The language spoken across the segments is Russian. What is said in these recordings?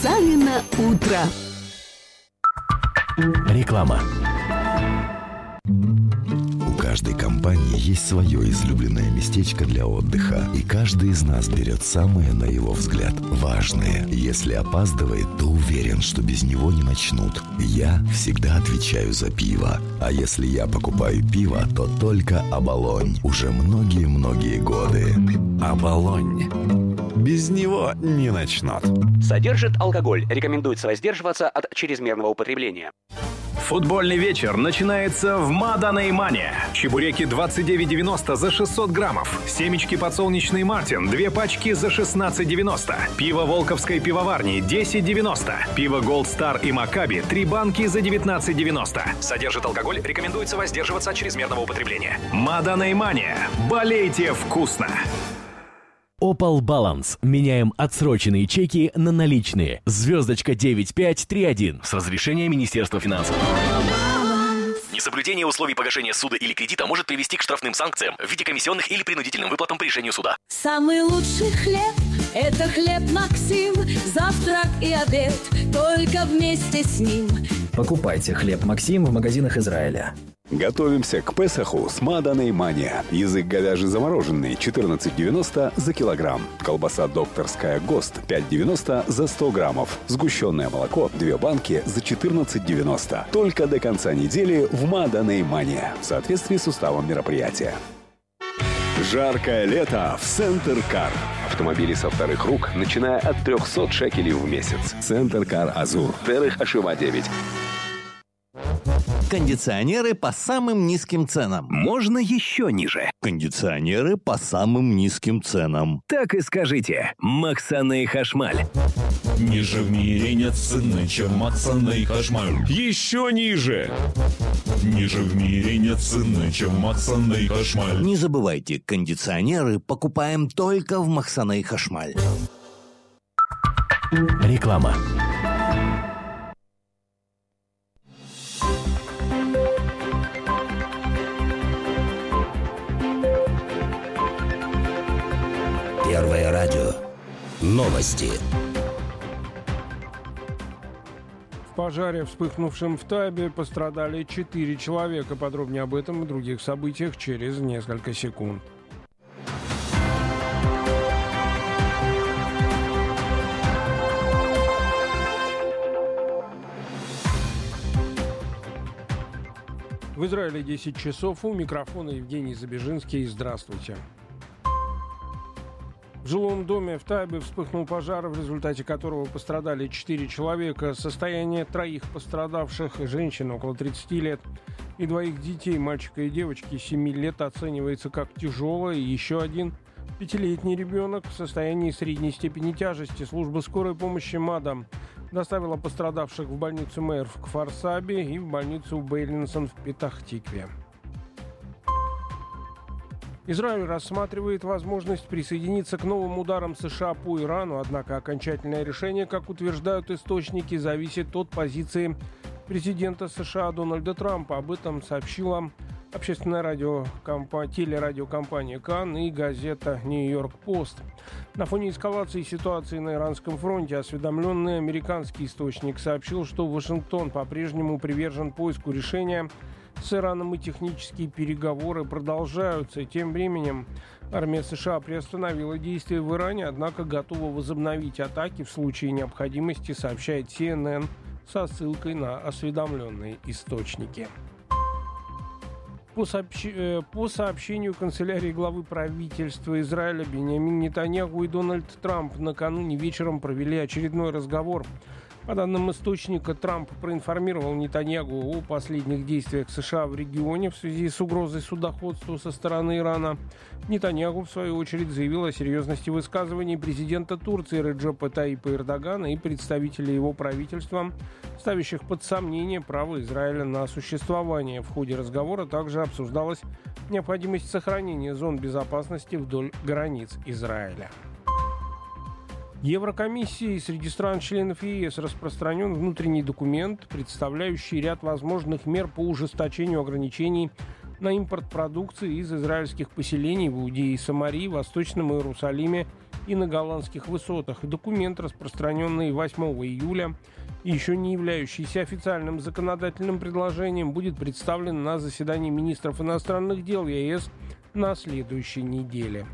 Савино утро. Реклама. У каждой компании есть свое излюбленное местечко для отдыха, и каждый из нас берет самое, на его взгляд, важное. Если опаздывает, то уверен, что без него не начнут. Я всегда отвечаю за пиво. А если я покупаю пиво, то только «Оболонь». Уже многие-многие годы. «Оболонь». Без него не начнут. Содержит алкоголь. Рекомендуется воздерживаться от чрезмерного употребления. Футбольный вечер начинается в Маданой Мане. Чебуреки 29,90 за 600 граммов. Семечки подсолнечный Мартин 2 пачки за 16,90. Пиво Волковской пивоварни 10,90. Пиво Gold Star и Макаби 3 банки за 19,90. Содержит алкоголь. Рекомендуется воздерживаться от чрезмерного употребления. Маданой Мане. Болейте вкусно! Opal Balance. Меняем отсроченные чеки на наличные. Звездочка 9531 с разрешения Министерства финансов. Несоблюдение условий погашения суда или кредита может привести к штрафным санкциям в виде комиссионных или принудительным выплатам по решению суда. Самый лучший хлеб – это хлеб Максим. Завтрак и обед только вместе с ним. Покупайте хлеб Максим в магазинах Израиля. Готовимся к Песаху с Маданой Мане. Язык говяжий замороженный 14,90 за килограмм. Колбаса докторская ГОСТ 5,90 за 100 граммов. Сгущенное молоко 2 банки за 14,90. Только до конца недели в Маданой Мане. В соответствии с уставом мероприятия. Жаркое лето в Центр Кар. Автомобили со вторых рук, начиная от 300 шекелей в месяц. Центр Кар Азур. Дерых Ашива 9. Кондиционеры по самым низким ценам. Можно еще ниже. Кондиционеры по самым низким ценам. Так и скажите. Максаней Хашмаль. Ниже в мире нет цены, чем Максаней Хашмаль. Еще ниже. Ниже в мире нет цены, чем Максаней Хашмаль. Не забывайте, кондиционеры покупаем только в Максаней Хашмаль. Реклама. Первое радио. Новости. В пожаре, вспыхнувшем в Тайбе, пострадали 4 человека. Подробнее об этом и других событиях через несколько секунд. В Израиле 10 часов. У микрофона Евгений Забежинский. Здравствуйте. В жилом доме в Тайбе вспыхнул пожар, в результате которого пострадали 4 человека. Состояние 3 пострадавших, женщин около 30 лет, и 2 детей, мальчика и девочки 7 лет, оценивается как тяжелое. И еще один 5-летний ребенок в состоянии средней степени тяжести. Служба скорой помощи МАДА доставила пострадавших в больницу Мейр в Кфар-Сабе и в больницу Бейлинсон в Петах-Тикве. Израиль рассматривает возможность присоединиться к новым ударам США по Ирану, однако окончательное решение, как утверждают источники, зависит от позиции президента США Дональда Трампа. Об этом сообщила общественная телерадиокомпания «Кан» и газета «Нью-Йорк Пост». На фоне эскалации ситуации на Иранском фронте осведомленный американский источник сообщил, что Вашингтон по-прежнему привержен поиску решения с Ираном, и технические переговоры продолжаются. Тем временем армия США приостановила действия в Иране, однако готова возобновить атаки в случае необходимости, сообщает CNN со ссылкой на осведомленные источники. По сообщению канцелярии главы правительства Израиля Биньямин Нетаньяху и Дональд Трамп накануне вечером провели очередной разговор. По данным источника, Трамп проинформировал Нетаньяху о последних действиях США в регионе в связи с угрозой судоходству со стороны Ирана. Нетаньяху, в свою очередь, заявил о серьезности высказываний президента Турции Реджепа Таипа Эрдогана и представителей его правительства, ставящих под сомнение право Израиля на существование. В ходе разговора также обсуждалась необходимость сохранения зон безопасности вдоль границ Израиля. Еврокомиссии среди стран-членов ЕС распространен внутренний документ, представляющий ряд возможных мер по ужесточению ограничений на импорт продукции из израильских поселений в Иудее и Самарии, Восточном Иерусалиме и на голландских высотах. Документ, распространенный 8 июля и еще не являющийся официальным законодательным предложением, будет представлен на заседании министров иностранных дел ЕС на следующей неделе.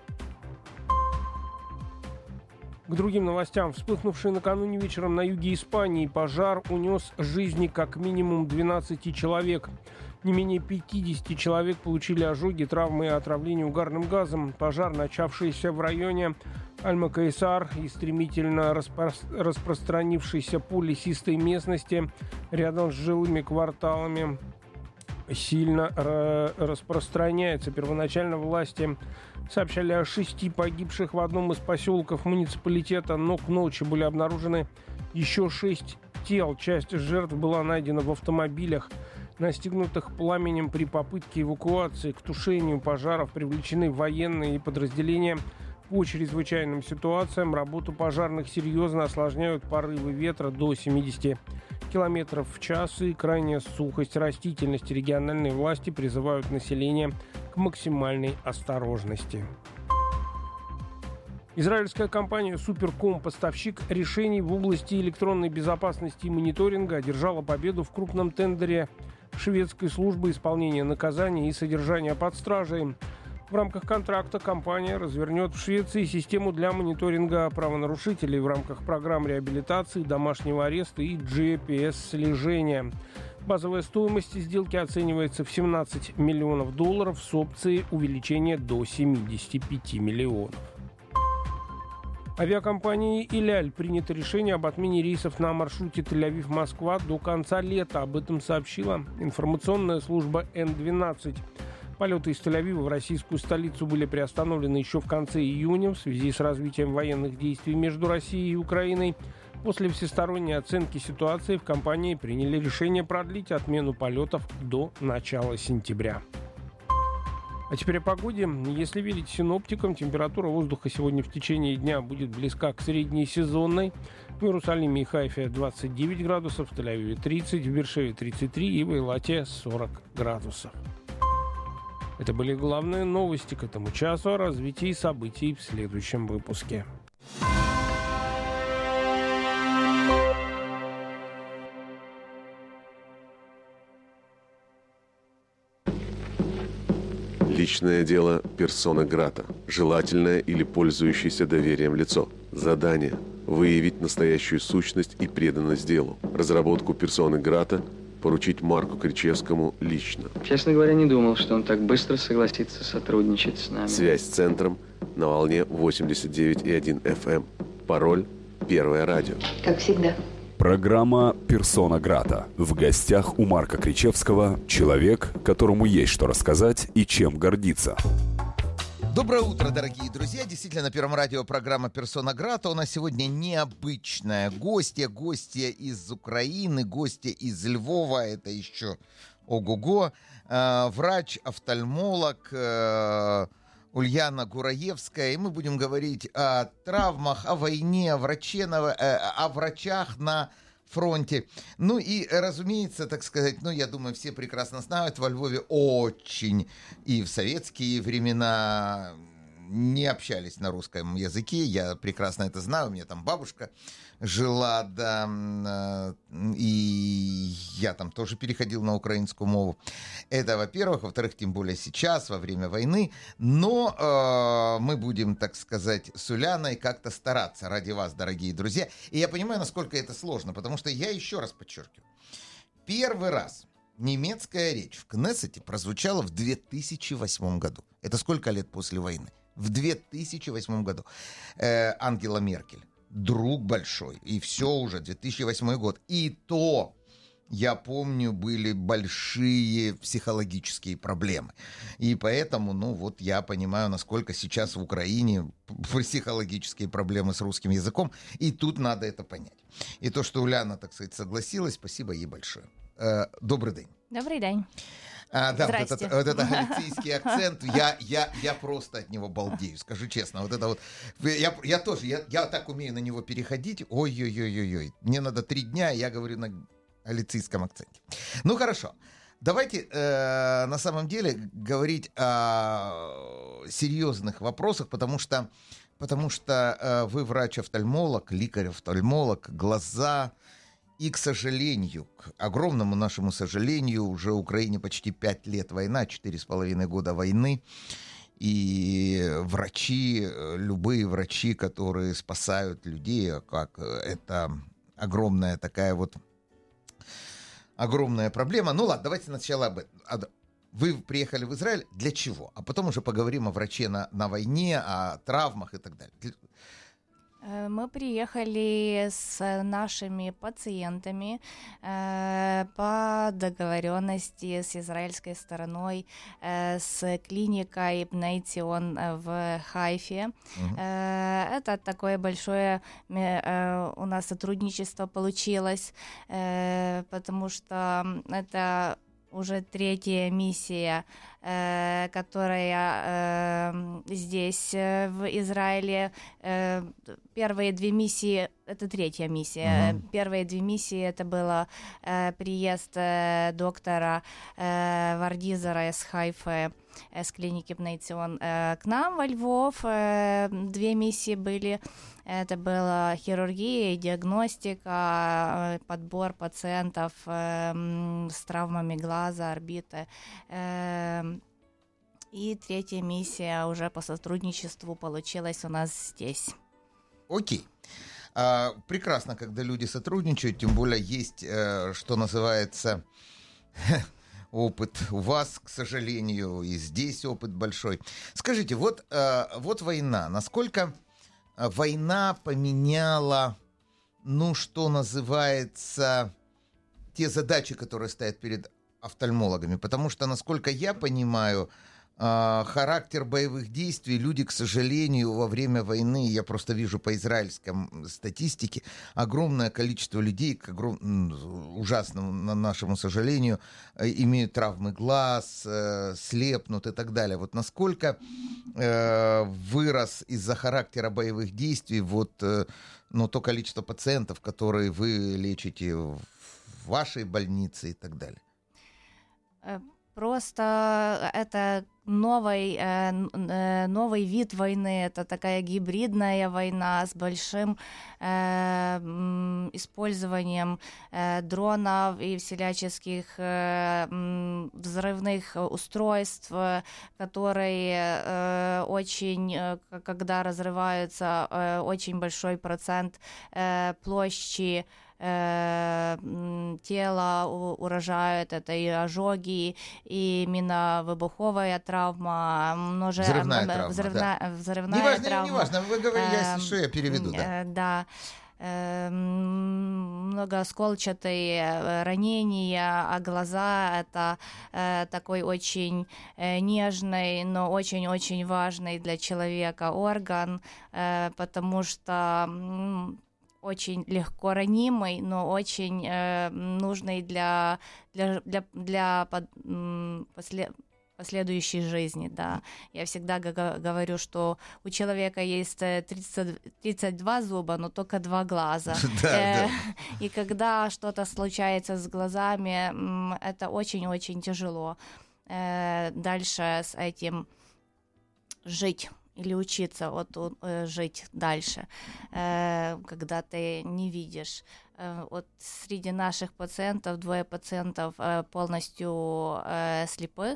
К другим новостям. Вспыхнувший накануне вечером на юге Испании пожар унес жизни как минимум 12 человек. Не менее 50 человек получили ожоги, травмы и отравление угарным газом. Пожар, начавшийся в районе Альмакайсар и стремительно распространившийся по лесистой местности рядом с жилыми кварталами, сильно распространяется. Первоначально власти сообщали о 6 погибших в одном из поселков муниципалитета, но к ночи были обнаружены еще 6 тел. Часть жертв была найдена в автомобилях, настигнутых пламенем при попытке эвакуации. К тушению пожаров привлечены военные и подразделения по чрезвычайным ситуациям. Работу пожарных серьезно осложняют порывы ветра до 70 км в час и крайняя сухость растительности. Региональные власти призывают население к максимальной осторожности. Израильская компания Суперком, поставщик решений в области электронной безопасности и мониторинга, одержала победу в крупном тендере шведской службы исполнения наказания и содержания под стражей. В рамках контракта компания развернет в Швеции систему для мониторинга правонарушителей в рамках программ реабилитации, домашнего ареста и GPS-слежения. Базовая стоимость сделки оценивается в $17 миллионов с опцией увеличения до 75 миллионов. Авиакомпанией «Иляль» принято решение об отмене рейсов на маршруте Тель-Авив-Москва до конца лета. Об этом сообщила информационная служба Н-12. Полеты из Тель-Авива в российскую столицу были приостановлены еще в конце июня в связи с развитием военных действий между Россией и Украиной. После всесторонней оценки ситуации в компании приняли решение продлить отмену полетов до начала сентября. А теперь о погоде. Если верить синоптикам, температура воздуха сегодня в течение дня будет близка к средней сезонной. В Иерусалиме и Хайфе 29 градусов, в Тель-Авиве 30, в Бершеве 33 и в Эйлате 40 градусов. Это были главные новости к этому часу. О развитии событий в следующем выпуске. Личное дело персона грата. Желательное или пользующееся доверием лицо. Задание – выявить настоящую сущность и преданность делу. Разработку персоны грата поручить Марку Кричевскому лично. Честно говоря, не думал, что он так быстро согласится сотрудничать с нами. Связь с центром на волне 89,1 FM. Пароль «Первое радио». Как всегда. Программа «Персона Грата». В гостях у Марка Кричевского человек, которому есть что рассказать и чем гордиться. Доброе утро, дорогие друзья. Действительно, на Первом радио программа «Персона Грата». У нас сегодня необычная гостья из Украины, гостья из Львова. Это еще ого-го. Врач, офтальмолог Ульяна Гураевская. И мы будем говорить о травмах, о войне, о врачах на фронте. Ну и, разумеется, так сказать, я думаю, все прекрасно знают, во Львове очень и в советские времена не общались на русском языке. Я прекрасно это знаю, у меня там бабушка жила, да, и я там тоже переходил на украинскую мову. Это, во-первых. Во-вторых, тем более сейчас, во время войны. Но мы будем, так сказать, с Уляной как-то стараться ради вас, дорогие друзья. И я понимаю, насколько это сложно, потому что я еще раз подчеркиваю. Первый раз немецкая речь в Кнессете прозвучала в 2008 году. Это сколько лет после войны? В 2008 году. Ангела Меркель. Друг большой. И все уже, 2008 год. И то, я помню, были большие психологические проблемы. И поэтому, я понимаю, насколько сейчас в Украине психологические проблемы с русским языком. И тут надо это понять. И то, что Уляна, так сказать, согласилась, спасибо ей большое. Добрый день. Добрый день. Да, вот это галицийский акцент, я просто от него балдею, скажу честно. Вот это вот, я тоже, я так умею на него переходить, ой-ой-ой-ой, мне надо 3 дня, я говорю на галицийском акценте. Ну, хорошо, давайте на самом деле говорить о серьезных вопросах, потому что потому что вы врач-офтальмолог, лекарь-офтальмолог, глаза. И, к сожалению, к огромному нашему сожалению, уже в Украине почти 5 лет война, 4,5 года войны. И врачи, любые врачи, которые спасают людей, как это огромная такая вот огромная проблема. Ну ладно, давайте сначала об этом. Вы приехали в Израиль для чего? А потом уже поговорим о враче на войне, о травмах и так далее. Мы приехали с нашими пациентами по договоренности с израильской стороной, с клиникой Бней Цион в Хайфе. Это такое большое у нас сотрудничество получилось, потому что это уже 3-я миссия, которая здесь, в Израиле. Первые 2 миссии, это 3-я миссия. Первые 2 миссии, это был приезд доктора Вардизера из Хайфы, с клиники Бней Цион к нам во Львов. 2 миссии были. Это была хирургия, диагностика, подбор пациентов с травмами глаза, орбиты. И 3-я миссия уже по сотрудничеству получилась у нас здесь. Окей. Прекрасно, когда люди сотрудничают, тем более есть, что называется, опыт у вас, к сожалению, и здесь опыт большой. Скажите, вот война, насколько война поменяла, ну, что называется, те задачи, которые стоят перед офтальмологами? Потому что, насколько я понимаю, характер боевых действий, люди, к сожалению, во время войны, я просто вижу по израильской статистике, огромное количество людей, к ужасному нашему сожалению, имеют травмы глаз, слепнут и так далее. Вот насколько вырос из-за характера боевых действий то количество пациентов, которые вы лечите в вашей больнице и так далее? Просто это новый вид войны, это такая гибридная война с большим использованием дронов и всяческих взрывных устройств, которые когда разрываются, очень большой процент площади тела уражают, это и ожоги, и именно выбуховая травма, взрывная травма. Неважно, вы говорите, если что, я переведу. Да. Многоосколчатые ранения, а глаза — это такой очень нежный, но очень-очень важный для человека орган, потому что очень легко ранимый, но очень нужный для последующей жизни, да. Я всегда говорю, что у человека есть 32 зуба, но только 2 глаза. И когда что-то случается с глазами, это очень-очень тяжело дальше с этим жить. Или учиться жить дальше, когда ты не видишь. Среди наших пациентов 2 пациентов полностью слепых.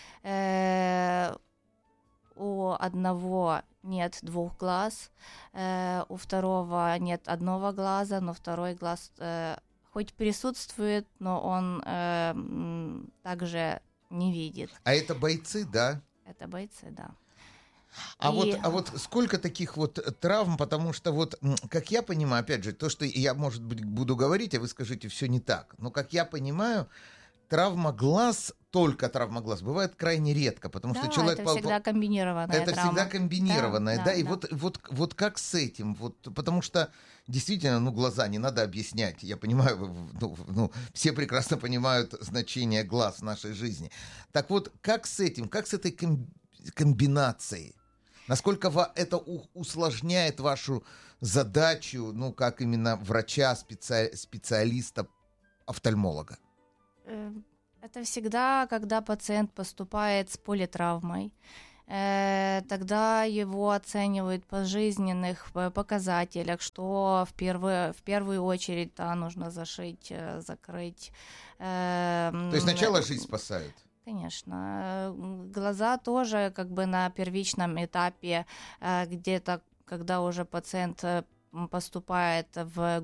У одного нет 2 глаз, у второго нет 1 глаза, но 2 глаз хоть присутствует, но он также не видит. А это бойцы, да? Это бойцы, да. Вот сколько таких вот травм, потому что как я понимаю, опять же, то, что я, может быть, буду говорить, а вы скажите, все не так, но, как я понимаю, травма глаз, только травма глаз, бывает крайне редко, потому что человек... это всегда комбинированная травма. Это всегда комбинированная, да, и вот как с этим, потому что действительно, глаза не надо объяснять, я понимаю, все прекрасно понимают значение глаз в нашей жизни. Так вот, как с этим, как с этой комбинацией? Насколько это усложняет вашу задачу, как именно врача, специалиста, офтальмолога? Это всегда, когда пациент поступает с политравмой. тогда его оценивают по жизненных показателях, что в первую очередь нужно зашить, закрыть. То есть сначала жизнь спасают? Конечно. Глаза тоже как бы на первичном этапе, где-то, когда уже пациент поступает в